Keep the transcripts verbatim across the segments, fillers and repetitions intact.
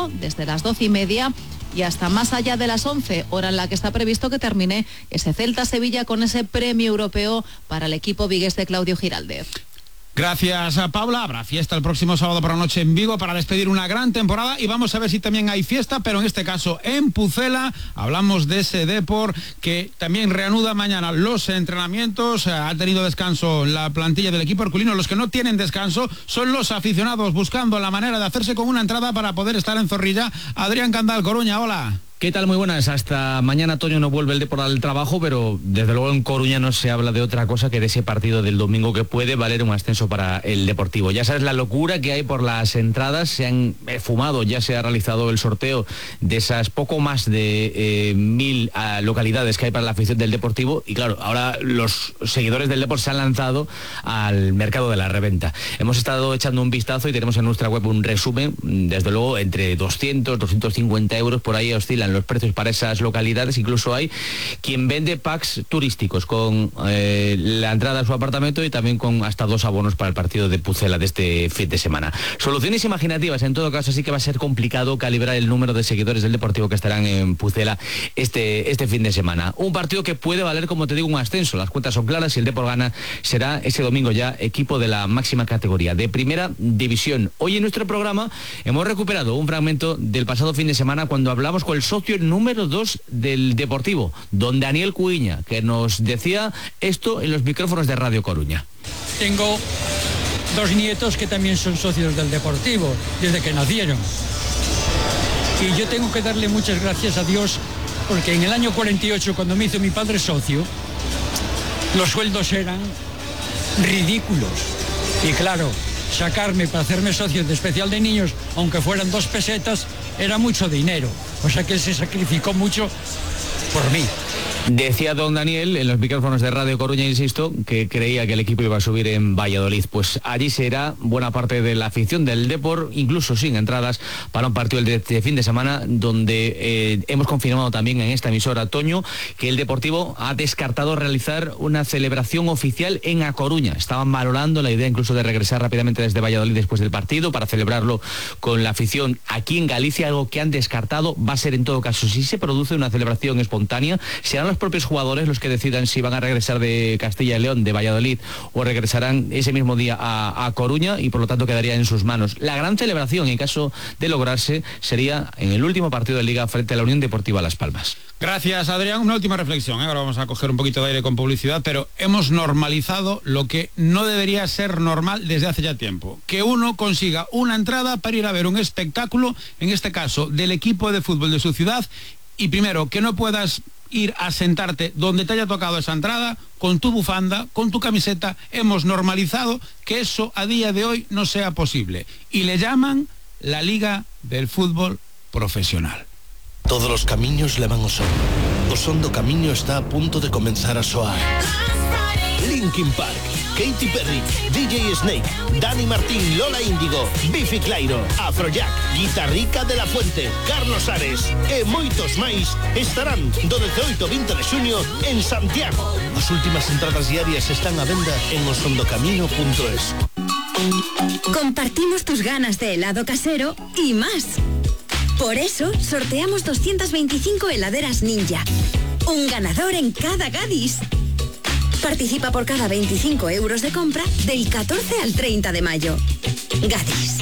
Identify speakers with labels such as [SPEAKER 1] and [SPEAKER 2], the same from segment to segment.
[SPEAKER 1] domingo, desde las doce y media y hasta más allá de las once, hora en la que está previsto que termine ese Celta-Sevilla con ese premio europeo para el equipo vigués de Claudio Giraldez.
[SPEAKER 2] Gracias a Paula. Habrá fiesta el próximo sábado por la noche en Vigo para despedir una gran temporada y vamos a ver si también hay fiesta, pero en este caso en Pucela. Hablamos de ese Depor que también reanuda mañana los entrenamientos. Ha tenido descanso la plantilla del equipo herculino. Los que no tienen descanso son los aficionados buscando la manera de hacerse con una entrada para poder estar en Zorrilla. Adrián Candal, Coruña, hola.
[SPEAKER 3] ¿Qué tal? Muy buenas. Hasta mañana, Toño, no vuelve el Depor al trabajo, pero desde luego en Coruña no se habla de otra cosa que de ese partido del domingo que puede valer un ascenso para el Deportivo. Ya sabes la locura que hay por las entradas, se han fumado, ya se ha realizado el sorteo de esas poco más de eh, mil uh, localidades que hay para la afición del Deportivo y claro, ahora los seguidores del Depor se han lanzado al mercado de la reventa. Hemos estado echando un vistazo y tenemos en nuestra web un resumen, desde luego entre doscientos, doscientos cincuenta euros, por ahí oscilan los precios para esas localidades. Incluso hay quien vende packs turísticos con eh, la entrada a su apartamento y también con hasta dos abonos para el partido de Pucela de este fin de semana. Soluciones imaginativas, en todo caso sí que va a ser complicado calibrar el número de seguidores del Deportivo que estarán en Pucela este, este fin de semana. Un partido que puede valer, como te digo, un ascenso. Las cuentas son claras, si el Depor gana será ese domingo ya equipo de la máxima categoría, de primera división. Hoy en nuestro programa hemos recuperado un fragmento del pasado fin de semana cuando hablamos con el socio número dos del Deportivo, don Daniel Cuiña, que nos decía esto en los micrófonos de Radio Coruña.
[SPEAKER 4] Tengo dos nietos que también son socios del Deportivo desde que nacieron y yo tengo que darle muchas gracias a Dios porque en el año cuarenta y ocho, cuando me hizo mi padre socio, los sueldos eran ridículos y claro, sacarme para hacerme socio de especial de niños, aunque fueran dos pesetas, era mucho dinero. O sea que él se sacrificó mucho por mí.
[SPEAKER 3] Decía don Daniel en los micrófonos de Radio Coruña, insisto, que creía que el equipo iba a subir en Valladolid. Pues allí será buena parte de la afición del Depor, incluso sin entradas, para un partido de este fin de semana, donde eh, hemos confirmado también en esta emisora, Toño, que el Deportivo ha descartado realizar una celebración oficial en A Coruña. Estaban valorando la idea incluso de regresar rápidamente desde Valladolid después del partido para celebrarlo con la afición aquí en Galicia, algo que han descartado. Va a ser en todo caso, si se produce una celebración espontánea, serán los propios jugadores los que decidan si van a regresar de Castilla y León, de Valladolid, o regresarán ese mismo día a, a Coruña y por lo tanto quedaría en sus manos. La gran celebración, en caso de lograrse, sería en el último partido de Liga frente a la Unión Deportiva Las Palmas.
[SPEAKER 2] Gracias, Adrián. Una última reflexión, ¿eh? Ahora vamos a coger un poquito de aire con publicidad, pero hemos normalizado lo que no debería ser normal desde hace ya tiempo. Que uno consiga una entrada para ir a ver un espectáculo, en este caso del equipo de fútbol de su ciudad, y primero, que no puedas ir a sentarte donde te haya tocado esa entrada, con tu bufanda, con tu camiseta. Hemos normalizado que eso a día de hoy no sea posible. Y le llaman la Liga del Fútbol Profesional.
[SPEAKER 5] Todos los camiños levan ao son. O son do camiño está a punto de comenzar a soar. Linkin Park, Katy Perry, D J Snake, Dani Martín, Lola Índigo, Bifi Clyro, Afrojack, Guitarrica de la Fuente, Carlos Ares e moitos máis estarán do dezaoito ao vinte de xuño en Santiago. As últimas entradas diarias están a venda en osondocamino punto es.
[SPEAKER 6] Compartimos tus ganas de helado casero y más. Por eso sorteamos doscientas veinticinco heladeras Ninja. Un ganador en cada Gadis. Participa por cada veinticinco euros de compra del catorce al treinta de mayo. Gadis.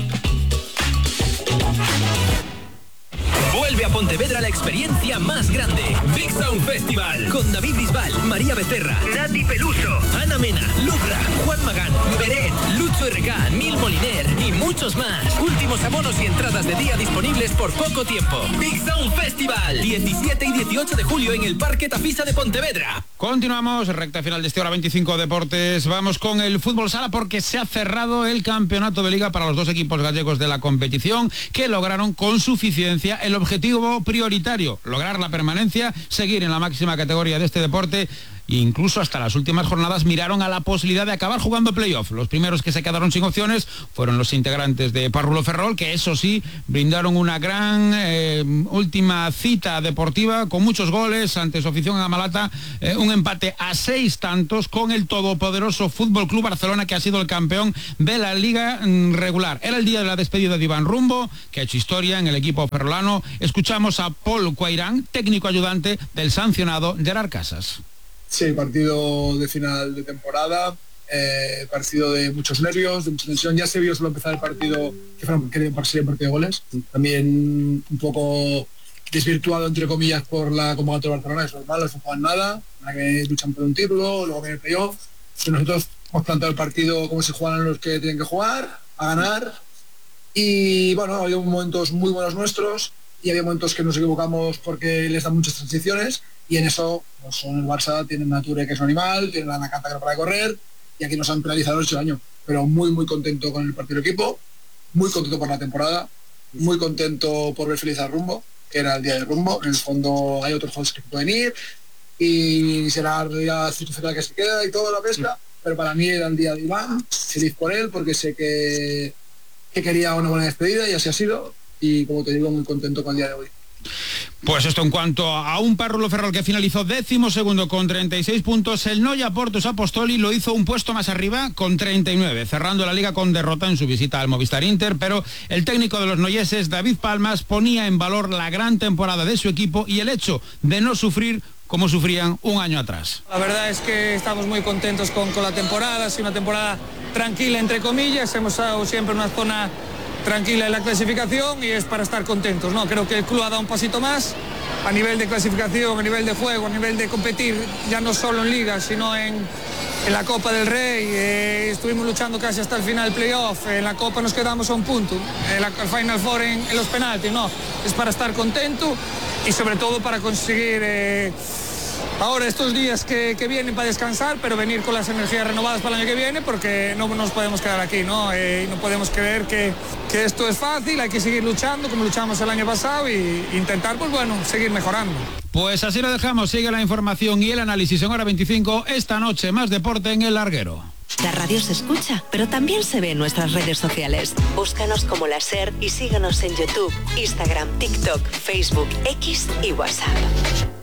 [SPEAKER 7] Vuelve a Pontevedra la experiencia más grande. Big Sound Festival. Con David Bisbal, María Becerra, Nati Peluso, Ana Mena, Lucra, Juan Magán, Beret, Lucho R K, Nil Moliner y muchos más. Últimos abonos y entradas de día disponibles por poco tiempo. Big Sound Festival. diecisiete y dieciocho de julio en el Parque Tafisa de Pontevedra.
[SPEAKER 2] Continuamos, recta final de este Hora veinticinco Deportes. Vamos con el fútbol sala porque se ha cerrado el campeonato de liga para los dos equipos gallegos de la competición, que lograron con suficiencia el objetivo prioritario, lograr la permanencia, seguir en la máxima categoría de este deporte. e incluso hasta las últimas jornadas miraron a la posibilidad de acabar jugando playoff. Los primeros que se quedaron sin opciones fueron los integrantes de Parrulo Ferrol, que eso sí, brindaron una gran eh, última cita deportiva con muchos goles ante su afición en Amalata, eh, un empate a seis tantos con el todopoderoso Fútbol Club Barcelona, que ha sido el campeón de la liga mm, regular. Era el día de la despedida de Iván Rumbo, que ha hecho historia en el equipo ferrolano. Escuchamos a Paul Cuairán, técnico ayudante del sancionado Gerard Casas.
[SPEAKER 8] Sí, partido de final de temporada, eh, partido de muchos nervios, de mucha tensión. Ya se vio solo empezar el partido que sería un partido de goles. También un poco desvirtuado, entre comillas, por la convocatoria de Barcelona. Es normal, no juegan nada, que luchan por un título, luego viene el playoff. Nosotros hemos planteado el partido como si jugaran los que tienen que jugar, a ganar. Y bueno, ha habido momentos muy buenos nuestros y había momentos que nos equivocamos porque les dan muchas transiciones, y en eso pues, son el Barça, tienen Nature, que es un animal, tienen la Nakata, que no para de correr, y aquí nos han penalizado este año. Pero muy muy contento con el partido del equipo, muy contento por la temporada, muy contento por ver feliz al Rumbo, que era el día del Rumbo. En el fondo hay otros juegos que pueden ir y será el día final que se queda y toda la pesca, pero para mí era el día de Iván, feliz por él porque sé que, que quería una buena despedida y así ha sido, y como te digo, muy contento con el día de hoy.
[SPEAKER 2] Pues esto en cuanto a un Parrulo Ferrol que finalizó décimo segundo con treinta y seis puntos. El Noia Portos Apostoli lo hizo un puesto más arriba con treinta y nueve, cerrando la liga con derrota en su visita al Movistar Inter, pero el técnico de los noyeses, David Palmas, ponía en valor la gran temporada de su equipo y el hecho de no sufrir como sufrían un año atrás.
[SPEAKER 9] La verdad es que estamos muy contentos con, con la temporada, ha sido una temporada tranquila, entre comillas, hemos estado siempre en una zona tranquila en la clasificación y es para estar contentos, ¿no? Creo que el club ha dado un pasito más a nivel de clasificación, a nivel de juego, a nivel de competir, ya no solo en Liga, sino en, en la Copa del Rey. Eh, estuvimos luchando casi hasta el final del playoff, en la Copa nos quedamos a un punto, en la el Final Four en, en los penaltis, ¿no? Es para estar contento y sobre todo para conseguir eh, ahora estos días que, que vienen para descansar, pero venir con las energías renovadas para el año que viene, porque no nos podemos quedar aquí, ¿no? Eh, no podemos creer que, que esto es fácil, hay que seguir luchando como luchamos el año pasado e intentar, pues bueno, seguir mejorando.
[SPEAKER 2] Pues así lo dejamos, sigue la información y el análisis en Hora veinticinco, esta noche más deporte en El Larguero.
[SPEAKER 10] La radio se escucha, pero también se ve en nuestras redes sociales. Búscanos como La Ser y síguenos en YouTube, Instagram, TikTok, Facebook, X y WhatsApp.